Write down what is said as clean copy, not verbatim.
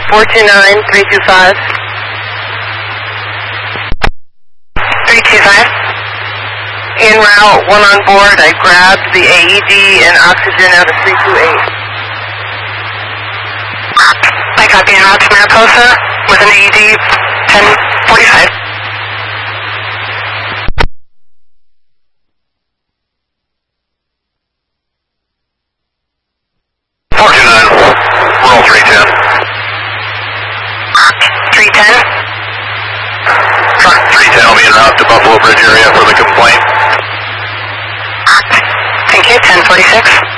429-325. 325. En route, one on board. I grabbed the AED and oxygen out of 328. I copy en route to Mariposa with an AED 1045. Roll 310. 310. Truck 310 will be en route to Buffalo Bridge area for the complaint. Thank you, 1046.